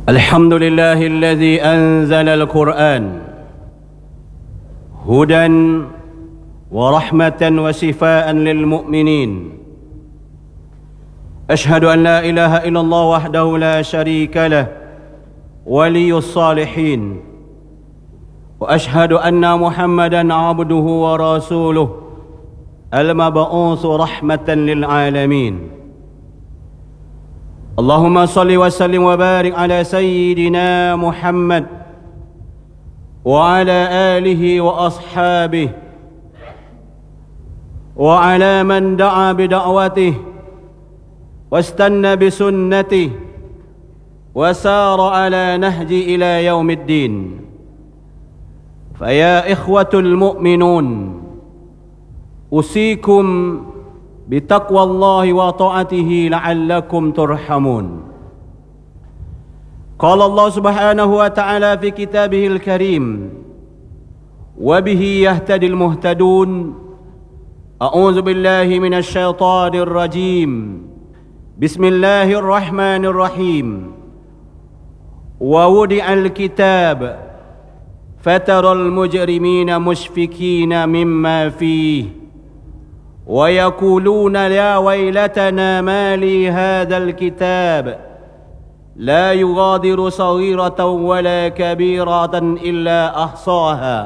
الحمد لله الذي أنزل القرآن هدى ورحمة وشفاء للمؤمنين. أشهد أن لا إله إلا الله وحده لا شريك له ولي الصالحين، وأشهد أن محمدا عبده ورسوله المبعوث رحمة للعالمين. اللهم صل وسلم وبارك على سيدنا محمد وعلى آله وأصحابه وعلى من دعا بدعوته واستنى بسنته وسار على نهج إلى يوم الدين. فيا إخوة المؤمنون، أوصيكم بتقوى الله وطاعته لعلكم ترحمون. قال الله سبحانه وتعالى في كتابه الكريم: وبه يهتدي المهتدون. أعوذ بالله من الشيطان الرجيم. بسم الله الرحمن الرحيم. ووضع الكتاب فترى المجرمين مشفقين مما فيه ويقولون يا ويلتنا ما لي هذا الكتاب لا يغادر صغيرة ولا كبيرة إلا أحصاها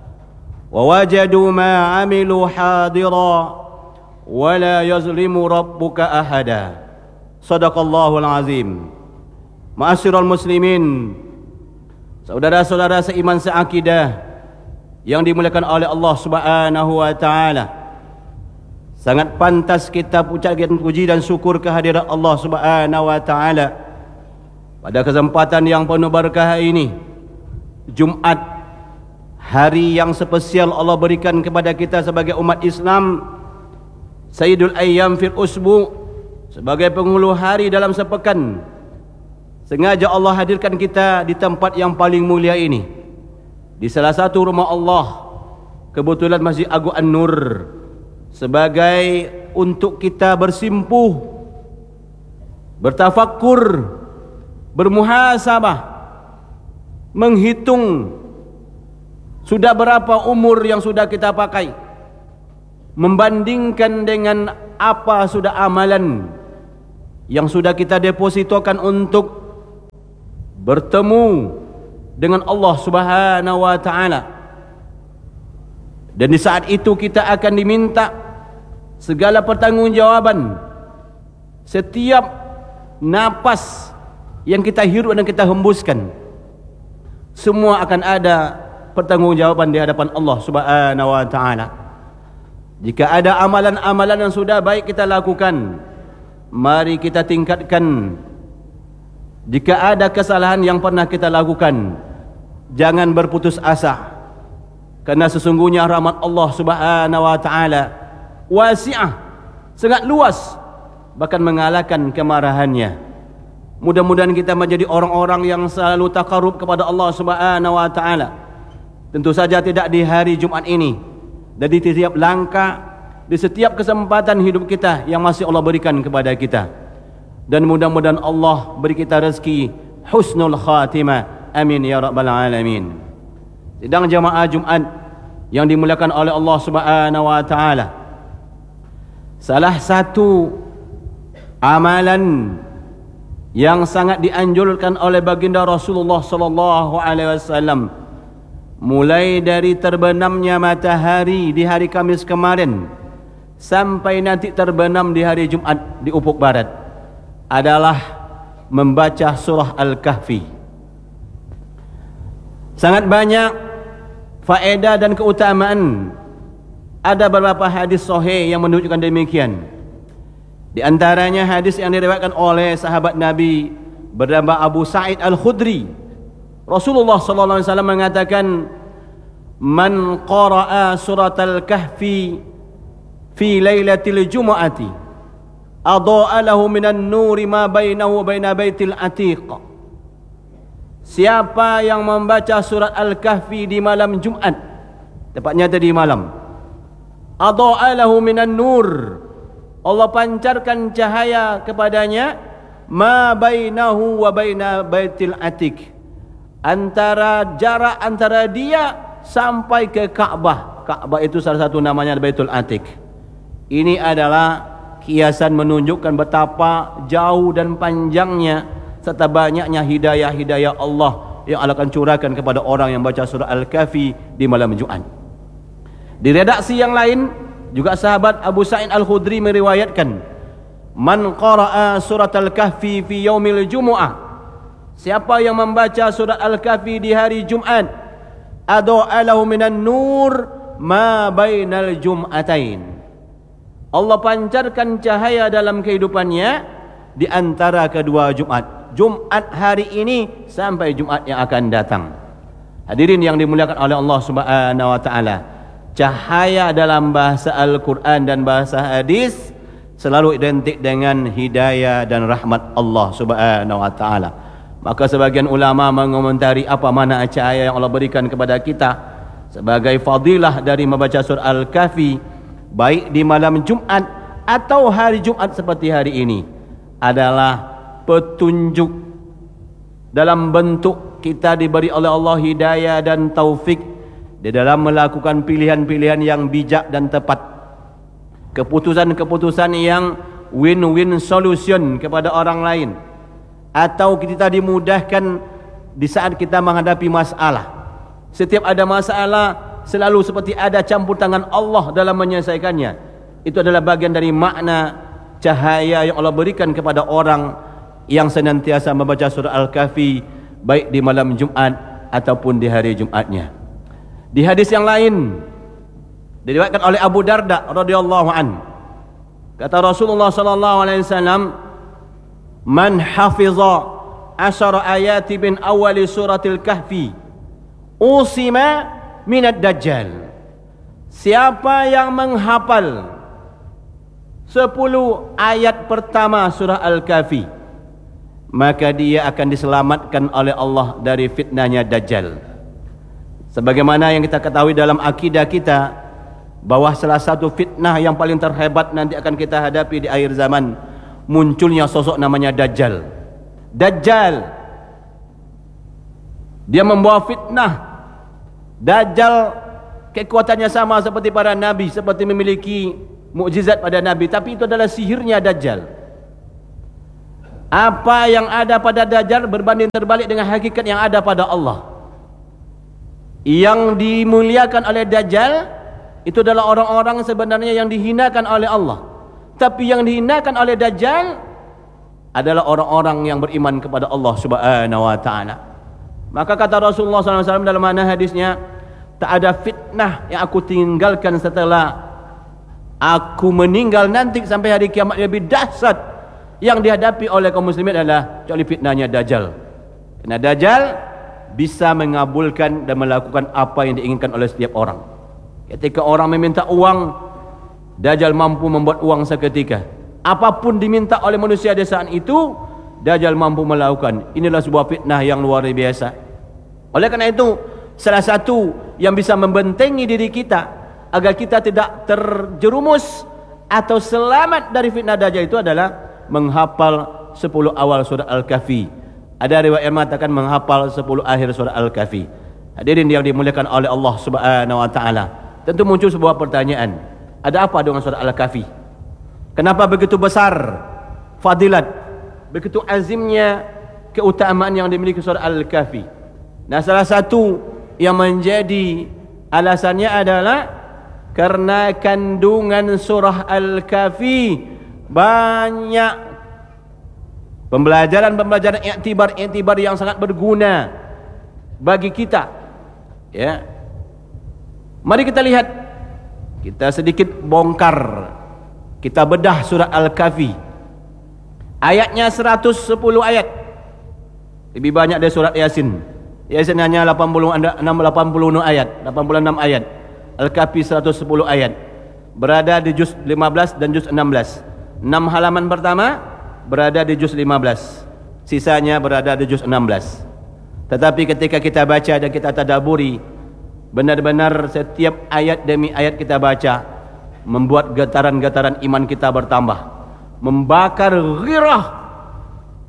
ووجدوا ما عملوا حاضرا ولا يظلم ربك أحدا. صدق الله العظيم. Ma'asyiral muslimin, saudara-saudara seiman seakidah yang dimuliakan oleh Allah Subhanahu wa taala, sangat pantas kita ucapkan puji dan syukur kehadirat Allah Subhanahu wa taala pada kesempatan yang penuh berkah ini, Jumat, hari yang spesial Allah berikan kepada kita sebagai umat Islam, Sayyidul Ayyam fil Usbu, sebagai penghulu hari dalam sepekan. Sengaja Allah hadirkan kita di tempat yang paling mulia ini, di salah satu rumah Allah, kebetulan Masjid Agung An-Nur, sebagai untuk kita bersimpuh, bertafakkur, bermuhasabah, menghitung sudah berapa umur yang sudah kita pakai, membandingkan dengan apa sudah amalan yang sudah kita depositokan untuk bertemu dengan Allah Subhanahu wa taala. Dan di saat itu kita akan diminta segala pertanggungjawaban setiap napas yang kita hirup dan kita hembuskan. Semua akan ada pertanggungjawaban di hadapan Allah Subhanahu wa taala. Jika ada amalan-amalan yang sudah baik kita lakukan, mari kita tingkatkan. Jika ada kesalahan yang pernah kita lakukan, jangan berputus asa, karena sesungguhnya rahmat Allah Subhanahu wa taala wasi'ah, sangat luas, bahkan mengalahkan kemarahannya. Mudah-mudahan kita menjadi orang-orang yang selalu takarub kepada Allah Subhanahu wa taala. Tentu saja tidak di hari Jumat ini, dan di setiap langkah, di setiap kesempatan hidup kita yang masih Allah berikan kepada kita. Dan mudah-mudahan Allah beri kita rezeki husnul khatimah. Amin ya rabbal alamin. Sidang jamaah Jumat yang dimuliakan oleh Allah Subhanahu wa taala, salah satu amalan yang sangat dianjurkan oleh baginda Rasulullah sallallahu alaihi wasallam, mulai dari terbenamnya matahari di hari Kamis kemarin sampai nanti terbenam di hari Jumat di ufuk barat, adalah membaca surah Al-Kahfi. Sangat banyak faedah dan keutamaan. Ada beberapa hadis sahih yang menunjukkan demikian. Di antaranya hadis yang diriwayatkan oleh sahabat Nabi bernama Abu Sa'id Al-Khudri. Rasulullah sallallahu alaihi wasallam mengatakan, "Man qara'a surat Al-Kahfi fi lailatil jumu'ati adha'a lahu minan nuri ma bainahu wa baina baitil atiq." Siapa yang membaca surat Al-Kahfi di malam Jumat, tepatnya tadi malam, adha'a lahu minan nur, Allah pancarkan cahaya kepadanya ma bainahu wa baina Baitul Atiq, antara jarak antara dia sampai ke Ka'bah. Ka'bah itu salah satu namanya Baitul Atiq. Ini adalah kiasan menunjukkan betapa jauh dan panjangnya serta banyaknya hidayah-hidayah Allah yang Allah akan curahkan kepada orang yang baca surah Al-Kahfi di malam Jumat. Di redaksi yang lain juga sahabat Abu Sa'id Al-Khudri meriwayatkan, man qara'a surat Al-Kahfi fi yaumil Jumu'ah, siapa yang membaca surat Al-Kahfi di hari Jumat, adaa lahu minan nur ma bainal jum'atain, Allah pancarkan cahaya dalam kehidupannya di antara kedua Jumat, Jumat hari ini sampai Jumat yang akan datang. Hadirin yang dimuliakan oleh Allah Subhanahu wa taala, cahaya dalam bahasa Al-Quran dan bahasa hadis selalu identik dengan hidayah dan rahmat Allah Subhanahu wa taala. Maka sebagian ulama mengomentari apa makna cahaya yang Allah berikan kepada kita sebagai fadilah dari membaca surah Al-Kahfi baik di malam Jumat atau hari Jumat seperti hari ini adalah petunjuk dalam bentuk kita diberi oleh Allah hidayah dan taufik di dalam melakukan pilihan-pilihan yang bijak dan tepat, keputusan-keputusan yang win-win solution kepada orang lain, atau kita dimudahkan di saat kita menghadapi masalah. Setiap ada masalah selalu seperti ada campur tangan Allah dalam menyelesaikannya. Itu adalah bagian dari makna cahaya yang Allah berikan kepada orang yang senantiasa membaca surah Al-Kahfi baik di malam Jumat ataupun di hari Jumatnya. Di hadis yang lain diriwayatkan oleh Abu Darda radhiyallahu an, kata Rasulullah sallallahu alaihi wasallam, man hafiza 10 ayati min awali suratil Kahfi usima minad dajjal, siapa yang menghafal 10 ayat pertama surah Al-Kahfi, maka dia akan diselamatkan oleh Allah dari fitnahnya Dajjal. Sebagaimana yang kita ketahui dalam akidah kita bahwa salah satu fitnah yang paling terhebat nanti akan kita hadapi di akhir zaman, munculnya sosok namanya Dajjal. Dajjal, dia membawa fitnah. Dajjal kekuatannya sama seperti para nabi, seperti memiliki mukjizat pada nabi, tapi itu adalah sihirnya Dajjal. Apa yang ada pada Dajjal berbanding terbalik dengan hakikat yang ada pada Allah. Yang dimuliakan oleh Dajjal itu adalah orang-orang sebenarnya yang dihinakan oleh Allah, tapi yang dihinakan oleh Dajjal adalah orang-orang yang beriman kepada Allah Subhanahu wa taala. Maka kata Rasulullah SAW dalam mana hadisnya, tak ada fitnah yang aku tinggalkan setelah aku meninggal nanti sampai hari kiamat lebih dahsyat yang dihadapi oleh kaum muslimin adalah kecuali fitnahnya Dajjal. Karena Dajjal bisa mengabulkan dan melakukan apa yang diinginkan oleh setiap orang. Ketika orang meminta uang, Dajjal mampu membuat uang seketika. Apapun diminta oleh manusia di saat itu, Dajjal mampu melakukan. Inilah sebuah fitnah yang luar biasa. Oleh karena itu, salah satu yang bisa membentengi diri kita agar kita tidak terjerumus atau selamat dari fitnah Dajjal itu adalah menghafal 10 awal surah Al-Kahfi. Ada riwayat yang mengatakan menghafal 10 akhir surah Al-Kahfi. Hadirin yang dimuliakan oleh Allah Subhanahu wa taala, tentu muncul sebuah pertanyaan. Ada apa dengan surah Al-Kahfi? Kenapa begitu besar fadilat, begitu azimnya keutamaan yang dimiliki surah Al-Kahfi? Nah, salah satu yang menjadi alasannya adalah karena kandungan surah Al-Kahfi banyak pembelajaran iktibar yang sangat berguna bagi kita. Ya. Mari kita lihat, kita sedikit bongkar, kita bedah surah Al-Kahfi. Ayatnya 110 ayat. Lebih banyak dari surat Yasin. Yasin hanya 86 ayat, 86 ayat. Al-Kahfi 110 ayat. Berada di juz 15 dan juz 16. 6 halaman pertama berada di juz 15, sisanya berada di juz 16. Tetapi ketika kita baca dan kita tadabburi, benar-benar setiap ayat demi ayat kita baca membuat getaran-getaran iman kita bertambah, membakar ghirah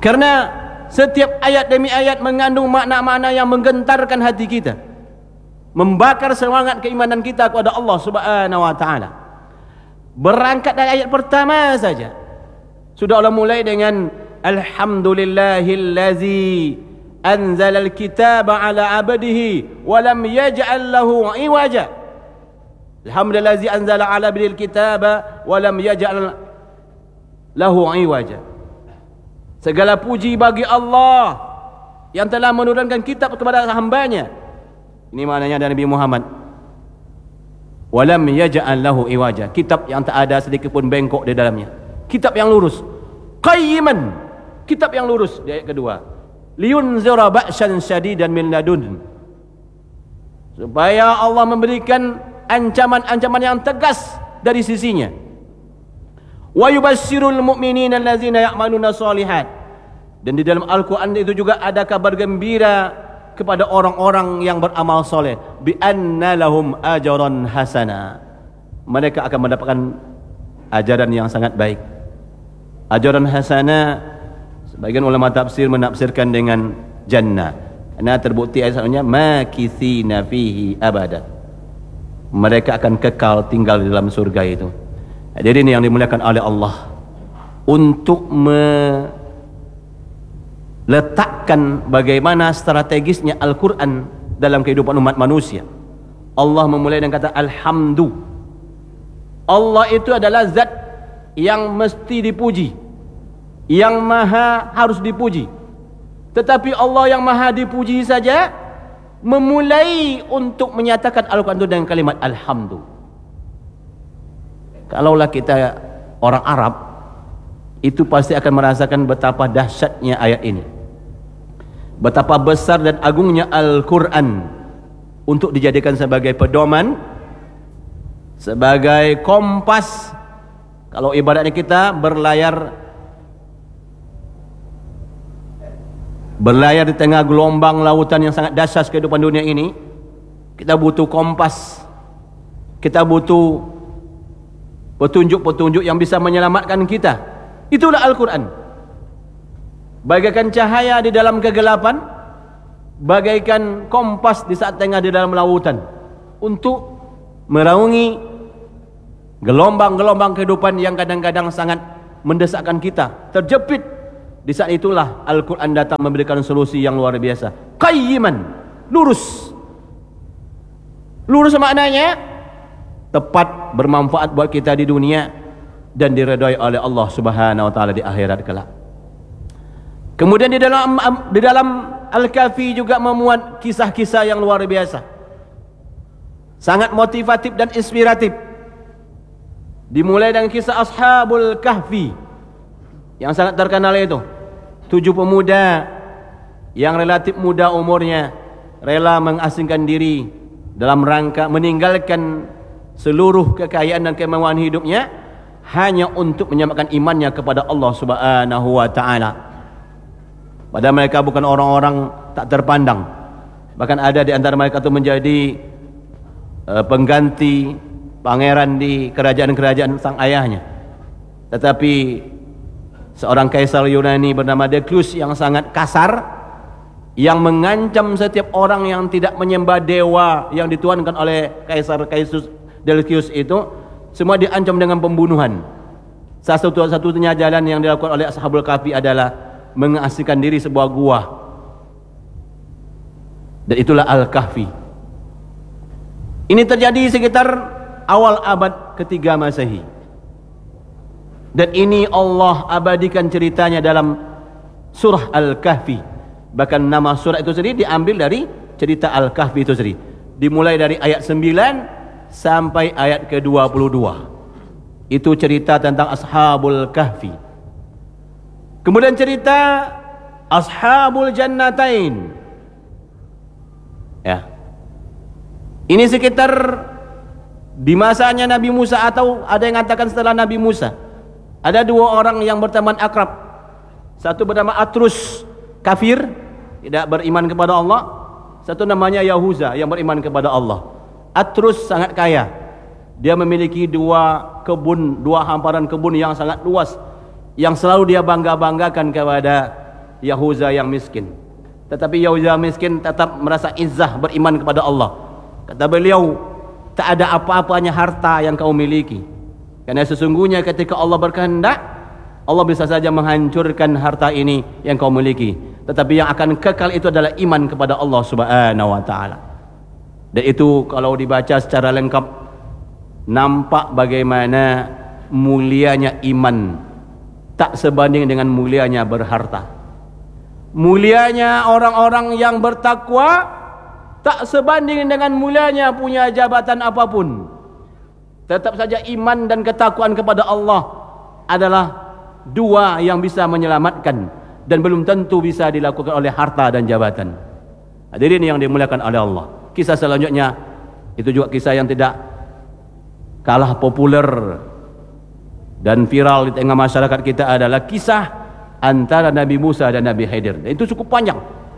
Karena setiap ayat demi ayat mengandung makna-makna yang menggentarkan hati kita, membakar semangat keimanan kita kepada Allah Subhanahu wa taala. Berangkat dari ayat pertama saja sudah Allah mulai dengan alhamdulillahillazi anzalal kitaba ala abdihi wa lam yaj'al lahu iwaja. Alhamdulillazi anzala ala abdihil kitaba wa lam yaj'al lahu iwaja. Segala puji bagi Allah yang telah menurunkan kitab kepada hambanya. Ini maknanya dari Nabi Muhammad. Walam yaj'al lahu iwaja. Kitab yang tak ada sedikit pun bengkok di dalamnya. Kitab yang lurus. Qayyiman. Kitab yang lurus di ayat kedua. Liyunzira ba'syan syadidan min ladun. Supaya Allah memberikan ancaman-ancaman yang tegas dari sisinya. Wa yubasyirul mu'minina allazina ya'maluna shalihat. Dan di dalam Al-Quran itu juga ada kabar gembira kepada orang-orang yang beramal soleh, bi anna lahum ajran hasana. Mereka akan mendapatkan ajaran yang sangat baik. Ajaran hasana, sebagian ulama tafsir menafsirkan dengan jannah. Karena terbukti ayatnya makithina fihi abada. Mereka akan kekal tinggal di dalam surga itu. Jadi ini yang dimuliakan oleh Allah, untuk letakkan bagaimana strategisnya Al-Quran dalam kehidupan umat manusia. Allah memulai dengan kata alhamdu. Allah itu adalah zat yang mesti dipuji, yang maha harus dipuji. Tetapi Allah yang maha dipuji saja memulai untuk menyatakan Al-Quran itu dengan kalimat alhamdu. Kalaulah kita orang Arab, itu pasti akan merasakan betapa dahsyatnya ayat ini, betapa besar dan agungnya Al-Quran untuk dijadikan sebagai pedoman, sebagai kompas. Kalau ibaratnya kita berlayar di tengah gelombang lautan yang sangat dahsyat kehidupan dunia ini, kita butuh kompas, kita butuh petunjuk-petunjuk yang bisa menyelamatkan kita. Itulah Al-Quran. Bagaikan cahaya di dalam kegelapan, bagaikan kompas di saat tengah di dalam lautan, untuk meraungi gelombang-gelombang kehidupan yang kadang-kadang sangat mendesakkan kita, terjepit. Di saat itulah Al-Quran datang memberikan solusi yang luar biasa. Qayyiman, lurus. Lurus maknanya tepat, bermanfaat buat kita di dunia dan diredai oleh Allah Subhanahu wa taala di akhirat kelak. Kemudian di dalam Al-Kahfi juga memuat kisah-kisah yang luar biasa, sangat motivatif dan inspiratif. Dimulai dengan kisah Ashabul Kahfi yang sangat terkenal itu. 7 pemuda yang relatif muda umurnya rela mengasingkan diri dalam rangka meninggalkan seluruh kekayaan dan kemewahan hidupnya hanya untuk menyelamatkan imannya kepada Allah Subhanahu wa taala. Padahal mereka bukan orang-orang tak terpandang. Bahkan ada di antara mereka itu menjadi pengganti pangeran di kerajaan-kerajaan sang ayahnya. Tetapi seorang kaisar Yunani bernama Decius yang sangat kasar, yang mengancam setiap orang yang tidak menyembah dewa yang dituankan oleh kaisar Decius itu, semua diancam dengan pembunuhan. Satu-satunya jalan yang dilakukan oleh Ashabul Kahfi adalah mengasingkan diri sebuah gua, dan itulah Al-Kahfi. Ini terjadi sekitar awal abad ketiga Masehi, dan ini Allah abadikan ceritanya dalam surah Al-Kahfi. Bahkan nama surah itu sendiri diambil dari cerita Al-Kahfi itu sendiri. Dimulai dari ayat 9 sampai ayat ke-22. Itu cerita tentang Ashabul Kahfi. Kemudian cerita Ashabul Jannatain. Ya. Ini sekitar di masanya Nabi Musa, atau ada yang mengatakan setelah Nabi Musa. Ada 2 orang yang berteman akrab. Satu bernama Atrus, kafir, tidak beriman kepada Allah. Satu namanya Yahuza, yang beriman kepada Allah. Atrus sangat kaya. Dia memiliki 2 hamparan kebun yang sangat luas, yang selalu dia bangga-banggakan kepada Yahuza yang miskin. Tetapi Yahuza miskin tetap merasa izzah beriman kepada Allah. Kata beliau, tak ada apa-apanya harta yang kau miliki, karena sesungguhnya ketika Allah berkehendak, Allah bisa saja menghancurkan harta ini yang kau miliki, tetapi yang akan kekal itu adalah iman kepada Allah Subhanahu wa taala. Dan itu kalau dibaca secara lengkap, nampak bagaimana mulianya iman tak sebanding dengan mulianya berharta. Mulianya orang-orang yang bertakwa tak sebanding dengan mulianya punya jabatan apapun. Tetap saja iman dan ketakwaan kepada Allah adalah dua yang bisa menyelamatkan, dan belum tentu bisa dilakukan oleh harta dan jabatan. Hadirin yang dimuliakan oleh Allah, kisah selanjutnya itu juga kisah yang tidak kalah populer dan viral di tengah masyarakat kita, adalah kisah antara Nabi Musa dan Nabi Khidir. Dan itu cukup panjang.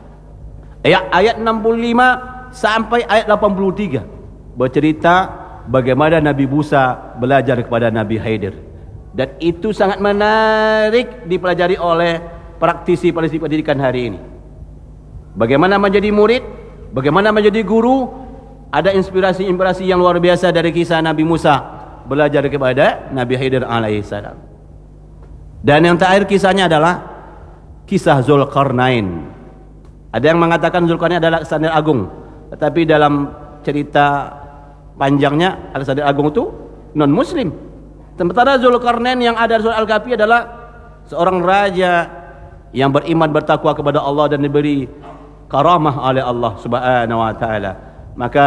Ayat 65 sampai ayat 83 bercerita bagaimana Nabi Musa belajar kepada Nabi Khidir. Dan itu sangat menarik dipelajari oleh praktisi pendidikan hari ini. Bagaimana menjadi murid, bagaimana menjadi guru. Ada inspirasi-inspirasi yang luar biasa dari kisah Nabi Musa belajar kepada Nabi Khidir alaihissalam. Dan yang terakhir kisahnya adalah kisah Zulkarnain. Ada yang mengatakan Zulkarnain adalah Alexander Agung, tetapi dalam cerita panjangnya Alexander Agung itu non muslim. Sementara Zulkarnain yang ada di surah Al-Kahfi adalah seorang raja yang beriman bertakwa kepada Allah dan diberi karamah oleh Allah Subhanahu wa taala. Maka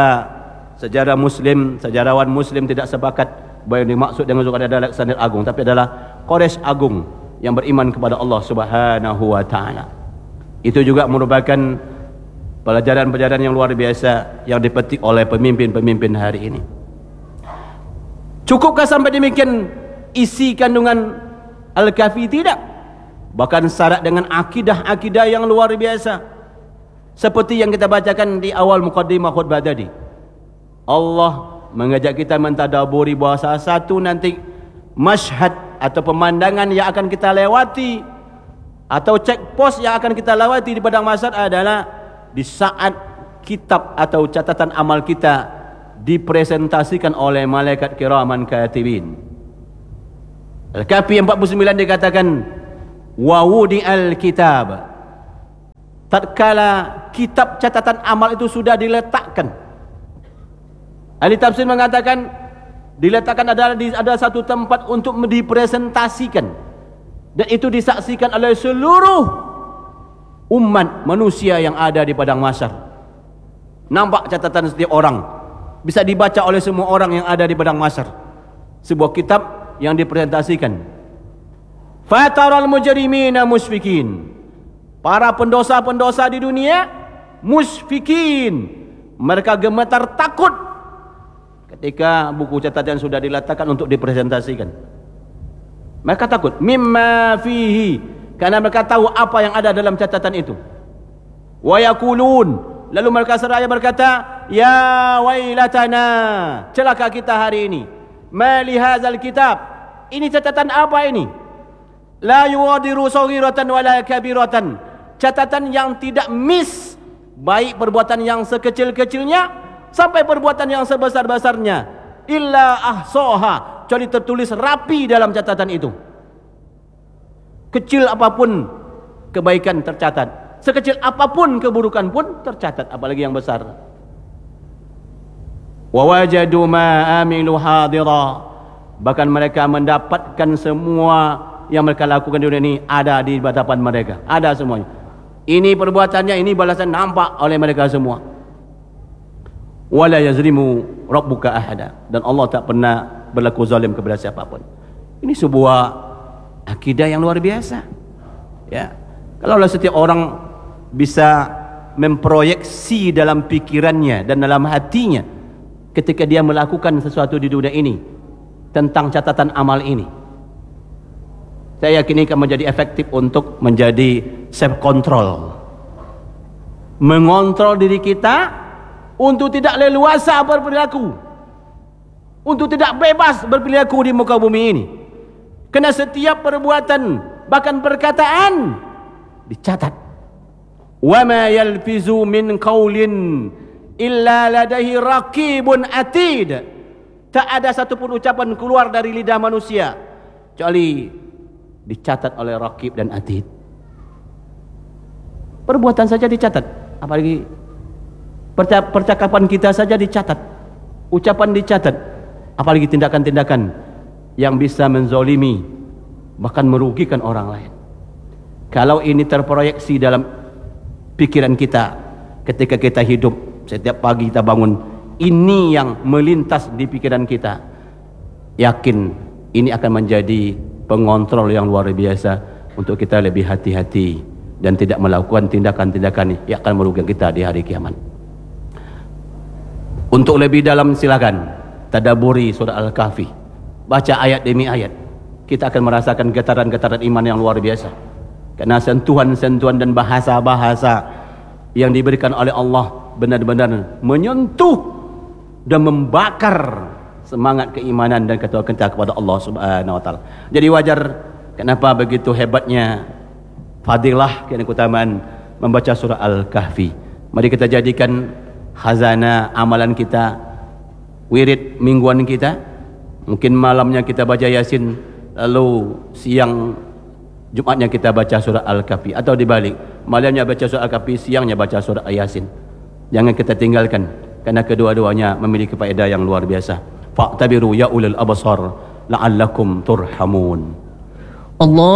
sejarawan muslim tidak sepakat bahwa yang dimaksud dengan Zulkarnain adalah Alexander Agung, tapi adalah Quraisy Agung yang beriman kepada Allah Subhanahu wa taala. Itu juga merupakan pelajaran-pelajaran yang luar biasa yang dipetik oleh pemimpin-pemimpin hari ini. Cukupkah sampai demikian isi kandungan Al-Kahfi? Tidak. Bahkan syarat dengan akidah-akidah yang luar biasa, seperti yang kita bacakan di awal muqaddimah khutbah tadi. Allah mengajak kita mentadaburi bahawa salah satu nanti masyhad atau pemandangan yang akan kita lewati atau checkpost yang akan kita lewati di padang mahsyar adalah di saat kitab atau catatan amal kita dipresentasikan oleh malaikat kiraman katibin. Al-Kahfi 49 dikatakan wa wudi'al kitab, tatkala kitab catatan amal itu sudah diletakkan. Ahli tafsir mengatakan diletakkan ada satu tempat untuk dipresentasikan, dan itu disaksikan oleh seluruh umat manusia yang ada di padang mahsyar. Nampak catatan setiap orang, bisa dibaca oleh semua orang yang ada di padang mahsyar. Sebuah kitab yang dipresentasikan. Fataral mujrimina musfikin, para pendosa-pendosa di dunia musfikin, mereka gemetar takut ketika buku catatan sudah diletakkan untuk dipresentasikan. Mereka takut mimma fihi, karena mereka tahu apa yang ada dalam catatan itu. Wa yaqulun, lalu mereka seraya berkata, ya wailatana, celaka kita hari ini. Ma li hadzal kitab, ini catatan apa ini? La yughadiru saghiratan wala kabiratan, catatan yang tidak miss, baik perbuatan yang sekecil-kecilnya sampai perbuatan yang sebesar-besarnya, illa ahsaha, kecuali tertulis rapi dalam catatan itu. Kecil apapun kebaikan tercatat, sekecil apapun keburukan pun tercatat, apalagi yang besar. Wa wajadu ma amilu hadira, bahkan mereka mendapatkan semua yang mereka lakukan di dunia ini ada di hadapan mereka, ada semuanya. Ini perbuatannya, ini balasan nampak oleh mereka semua. Wala yazlimu rabbuka ahada, dan Allah tak pernah berlaku zalim kepada siapapun. Ini sebuah akidah yang luar biasa. Ya, kalau setiap orang bisa memproyeksi dalam pikirannya dan dalam hatinya ketika dia melakukan sesuatu di dunia ini tentang catatan amal ini, saya yakin ini akan menjadi efektif untuk menjadi self control, mengontrol diri kita untuk tidak leluasa berperilaku, untuk tidak bebas berperilaku di muka bumi ini. Karena setiap perbuatan, bahkan perkataan, dicatat. Wa ma yalfizu min qaulin illa ladaihi raqibun atid. Tak ada satu pun ucapan keluar dari lidah manusia kecuali dicatat oleh raqib dan atid. Perbuatan saja dicatat, apalagi percakapan kita saja dicatat, ucapan dicatat, apalagi tindakan-tindakan yang bisa menzolimi bahkan merugikan orang lain. Kalau ini terproyeksi dalam pikiran kita ketika kita hidup, setiap pagi kita bangun, ini yang melintas di pikiran kita, yakin ini akan menjadi pengontrol yang luar biasa untuk kita lebih hati-hati dan tidak melakukan tindakan-tindakan yang akan merugikan kita di hari kiamat. Untuk lebih dalam silakan tadaburi surah Al-Kahfi, baca ayat demi ayat. Kita akan merasakan getaran-getaran iman yang luar biasa, karena sentuhan-sentuhan dan bahasa-bahasa yang diberikan oleh Allah benar-benar menyentuh dan membakar semangat keimanan dan ketakwaan kita kepada Allah Subhanahu wa taala. Jadi wajar kenapa begitu hebatnya fadilah dan keutamaan membaca surah Al-Kahfi. Mari kita jadikan khazanah amalan kita, wirid mingguan kita. Mungkin malamnya kita baca Yasin, lalu siang Jumatnya kita baca surah Al-Kahfi, atau dibalik, malamnya baca surah Al-Kahfi, siangnya baca surah Yasin. Jangan kita tinggalkan, karena kedua-duanya memiliki faedah yang luar biasa. Fa'tabiru ya ulul absar la'allakum turhamun. Allah